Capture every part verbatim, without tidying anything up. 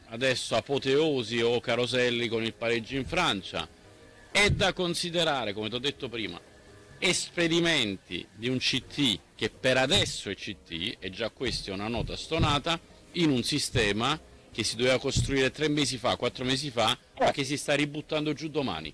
adesso apoteosi o caroselli con il pareggio in Francia. È da considerare, come ti ho detto prima, esperimenti di un C T che per adesso è C T, e già questa è una nota stonata, in un sistema che si doveva costruire tre mesi fa, quattro mesi fa, ma che si sta ributtando giù domani.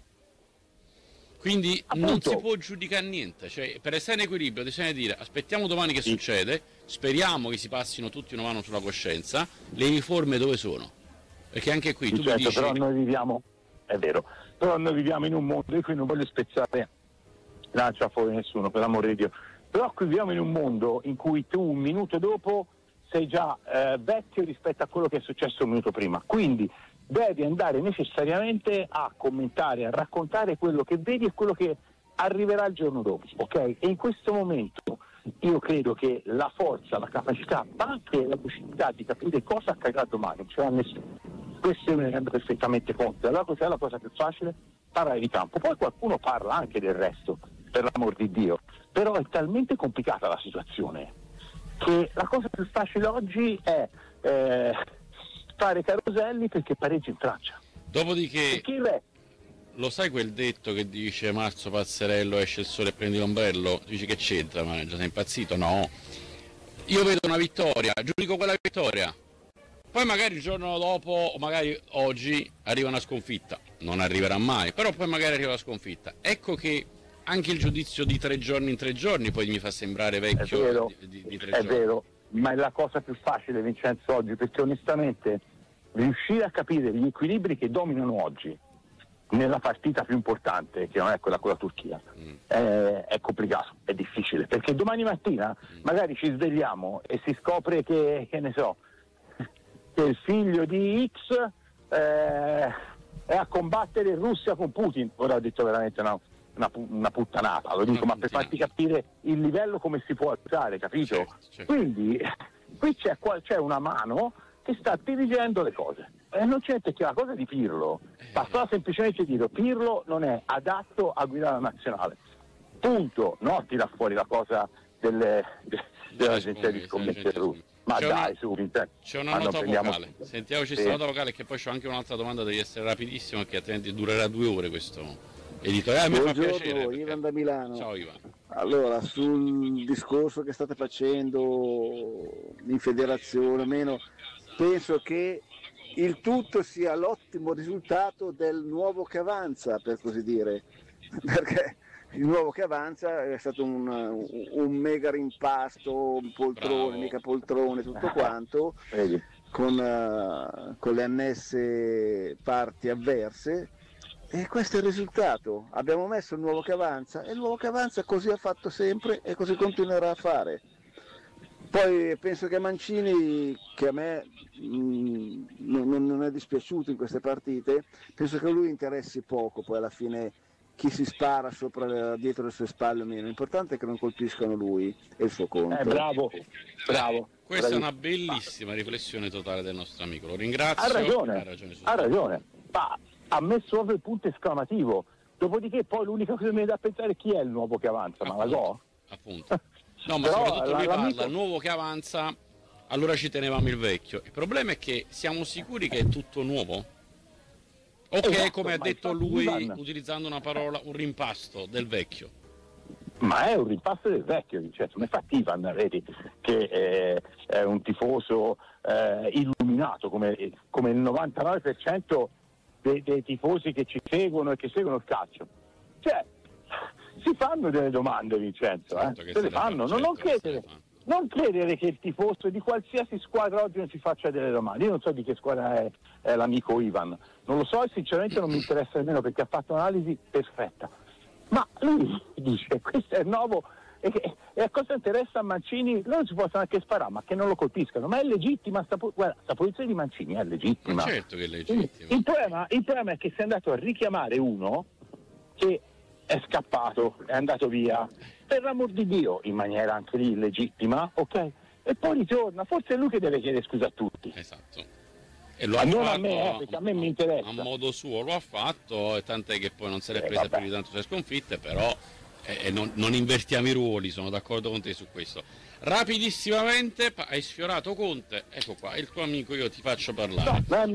Quindi appunto, non si può giudicare niente, cioè per essere in equilibrio bisogna dire aspettiamo domani che sì. succede, speriamo che si passino tutti una mano sulla coscienza, le riforme dove sono? Perché anche qui tu certo, mi dici... Però noi viviamo, è vero, però noi viviamo in un mondo, io qui non voglio spezzare lancia fuori nessuno, per l'amore di Dio, però qui viviamo in un mondo in cui tu un minuto dopo sei già eh, vecchio rispetto a quello che è successo un minuto prima, quindi devi andare necessariamente a commentare, a raccontare quello che vedi e quello che arriverà il giorno dopo, ok? E in questo momento io credo che la forza, la capacità, ma anche la possibilità di capire cosa accadrà domani non ce l'ha nessuno. Questo me ne rendo perfettamente conto. Allora cos'è la cosa più facile? Parlare di campo. Poi qualcuno parla anche del resto, per l'amor di Dio, però è talmente complicata la situazione che la cosa più facile oggi è eh, fare caroselli perché pareggi in Francia. Dopodiché Perché lo sai quel detto che dice marzo pazzerello esce il sole e prendi l'ombrello? Dici che c'entra, ma già sei impazzito? No, io vedo una vittoria, giudico quella vittoria, poi magari il giorno dopo o magari oggi arriva una sconfitta, non arriverà mai, però poi magari arriva la sconfitta. Ecco che anche il giudizio di tre giorni in tre giorni poi mi fa sembrare vecchio. È vero, di, di, di tre è giorni. Vero, ma è la cosa più facile, Vincenzo, oggi, perché onestamente riuscire a capire gli equilibri che dominano oggi nella partita più importante, che non è quella con la Turchia, mm. è, è complicato, è difficile, perché domani mattina mm. magari ci svegliamo e si scopre che, che ne so, che il figlio di X eh, è a combattere in Russia con Putin. Ora ho detto veramente no. Una, una puttanata, lo dico, ma per farti capire il livello come si può alzare, capito? Certo, certo. Quindi qui c'è, c'è una mano che sta dirigendo le cose. E non c'è perché la cosa di Pirlo, bastava semplicemente dire Pirlo non è adatto a guidare la nazionale. Punto, no? Tira fuori la cosa delle, de, dell'agenzia di scommesse russe. Ma c'è dai, una, su, Vincenzo. C'è una nota prendiamo... vocale. Sentiamoci questa sì. nota vocale, che poi c'ho anche un'altra domanda, devi essere rapidissimo perché altrimenti durerà due ore questo. Editoriale. Mi fa piacere, perché... Ivan da Milano. Ciao Ivan. Allora, sul discorso che state facendo in federazione o meno, penso che il tutto sia l'ottimo risultato del nuovo che avanza, per così dire, perché il nuovo che avanza è stato un, un mega rimpasto, un poltrone, Bravo. mica poltrone, tutto quanto, con, uh, con le annesse parti avverse. E questo è il risultato, abbiamo messo il nuovo che avanza e il nuovo che avanza così ha fatto sempre e così continuerà a fare. Poi penso che Mancini, che a me mh, non, non è dispiaciuto in queste partite, penso che a lui interessi poco poi alla fine chi si spara sopra, dietro le sue spalle o meno, l'importante è che non colpiscano lui e il suo conto. Eh, bravo, bravo. Questa bravi. è una bellissima riflessione totale del nostro amico, lo ringrazio. Ha ragione, ha ragione, ha ragione. Ma ha messo proprio il punto esclamativo, dopodiché poi l'unica cosa che mi da pensare è chi è il nuovo che avanza, appunto, ma la Go? Appunto. No, ma Però soprattutto lui la, parla, l'amico... il nuovo che avanza, allora ci tenevamo il vecchio. Il problema è che siamo sicuri che è tutto nuovo? O che esatto, è, come ha detto lui, Ivan... utilizzando una parola, un rimpasto del vecchio? Ma è un rimpasto del vecchio, Vincenzo, ma infatti Ivan, vedi, che è, è un tifoso eh, illuminato, come, come il novantanove per cento dei, dei tifosi che ci seguono e che seguono il calcio. Cioè, si fanno delle domande, Vincenzo, eh? se le fanno, non, non, credere, non credere che il tifoso di qualsiasi squadra oggi non si faccia delle domande. Io non so di che squadra è, è l'amico Ivan, non lo so e sinceramente non mi interessa nemmeno perché ha fatto un'analisi perfetta. Ma lui dice, questo è nuovo e, e a cosa interessa a Mancini? Loro si possono anche sparare, ma che non lo colpiscano, ma è legittima sta, guarda, sta posizione di Mancini è legittima. Ma certo che è legittima. Il problema, il problema è che si è andato a richiamare uno che è scappato, è andato via, per l'amor di Dio, in maniera anche lì legittima, ok? E poi ritorna, forse è lui che deve chiedere scusa a tutti. Esatto. E lo ha non fatto, a me, eh, perché a me mi interessa. A modo suo lo ha fatto, e tant'è che poi non se l'è presa eh, più di tanto sulle sconfitte, però eh, non, non invertiamo i ruoli, sono d'accordo con te su questo. Rapidissimamente hai sfiorato Conte, ecco qua, il tuo amico, io ti faccio parlare. No,